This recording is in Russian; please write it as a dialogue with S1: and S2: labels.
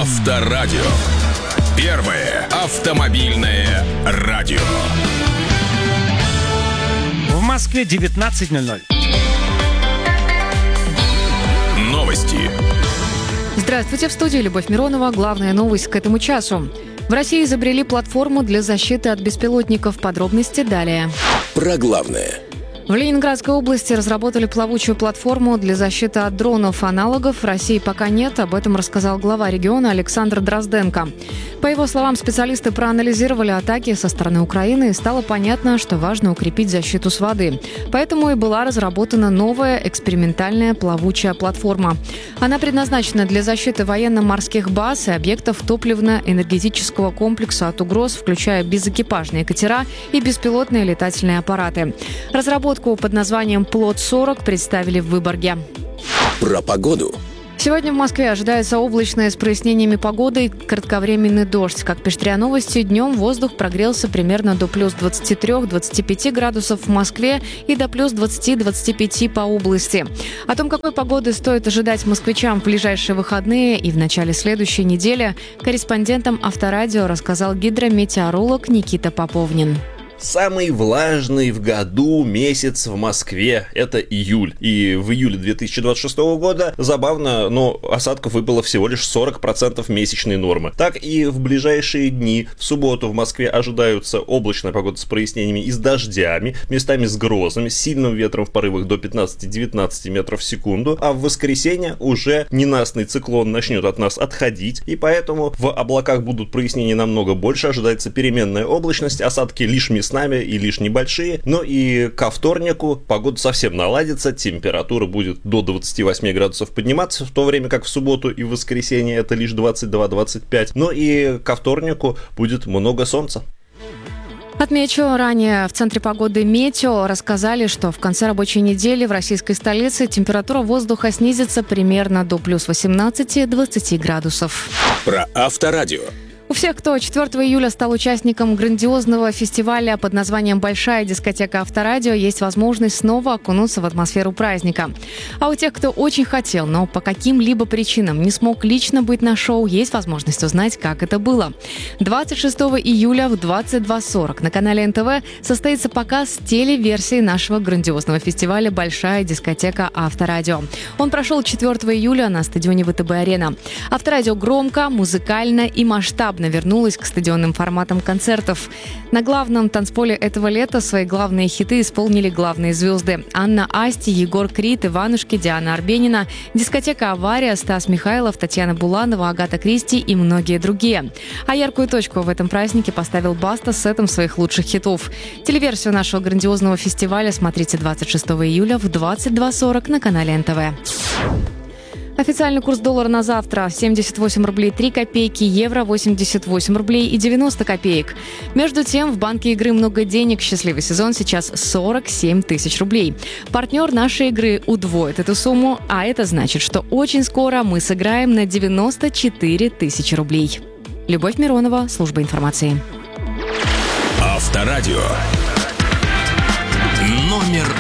S1: Авторадио. Первое автомобильное радио.
S2: В Москве 19:00.
S1: Новости.
S3: Здравствуйте, в студии Любовь Миронова. Главная новость к этому часу. В России изобрели платформу для защиты от беспилотников. Подробности далее.
S1: Про главное.
S3: В Ленинградской области разработали плавучую платформу для защиты от дронов. Аналогов в России пока нет. Об этом рассказал глава региона Александр Дрозденко. По его словам, специалисты проанализировали атаки со стороны Украины, и стало понятно, что важно укрепить защиту с воды. Поэтому и была разработана новая экспериментальная плавучая платформа. Она предназначена для защиты военно-морских баз и объектов топливно-энергетического комплекса от угроз, включая безэкипажные катера и беспилотные летательные аппараты. Разработку под названием «Плот-40» представили в Выборге.
S1: Про погоду.
S3: Сегодня в Москве ожидается облачное с прояснениями погоды и кратковременный дождь. Как пишет РИА Новости, днем воздух прогрелся примерно до плюс 23-25 градусов в Москве и до плюс 20-25 по области. О том, какой погоды стоит ожидать москвичам в ближайшие выходные и в начале следующей недели, корреспондентам Авторадио рассказал гидрометеоролог Никита Поповнин.
S4: Самый влажный в году месяц в Москве – это июль. И в июле 2026 года, забавно, но осадков выпало всего лишь 40% месячной нормы. Так и в ближайшие дни, в субботу в Москве ожидаются облачная погода с прояснениями и с дождями, местами с грозами, с сильным ветром в порывах до 15-19 метров в секунду. А в воскресенье уже ненастный циклон начнет от нас отходить, и поэтому в облаках будут прояснения намного больше, ожидается переменная облачность, осадки лишь местами и лишь небольшие, но и ко вторнику погода совсем наладится, температура будет до 28 градусов подниматься, в то время как в субботу и в воскресенье это лишь 22-25, но и ко вторнику будет много солнца.
S3: Отмечу, ранее в Центре погоды «Метео» рассказали, что в конце рабочей недели в российской столице температура воздуха снизится примерно до плюс 18-20 градусов.
S1: Про Авторадио.
S3: У всех, кто 4 июля стал участником грандиозного фестиваля под названием «Большая дискотека Авторадио», есть возможность снова окунуться в атмосферу праздника. А у тех, кто очень хотел, но по каким-либо причинам не смог лично быть на шоу, есть возможность узнать, как это было. 26 июля в 22:40 на канале НТВ состоится показ телеверсии нашего грандиозного фестиваля «Большая дискотека Авторадио». Он прошел 4 июля на стадионе ВТБ-арена. Авторадио громко, музыкально и масштабно вернулась к стадионным форматам концертов. На главном танцполе этого лета свои главные хиты исполнили главные звезды: Анна Асти, Егор Крид, Иванушки, Диана Арбенина, дискотека «Авария», Стас Михайлов, Татьяна Буланова, Агата Кристи и многие другие. А яркую точку в этом празднике поставил Баста с сетом своих лучших хитов. Телеверсию нашего грандиозного фестиваля смотрите 26 июля в 22:40 на канале НТВ. Официальный курс доллара на завтра – 78 рублей 3 копейки, евро – 88 рублей и 90 копеек. Между тем, в банке игры «Много денег» счастливый сезон сейчас 47 тысяч рублей. Партнер нашей игры удвоит эту сумму, а это значит, что очень скоро мы сыграем на 94 тысячи рублей. Любовь Миронова, служба информации.
S1: Авторадио. Номер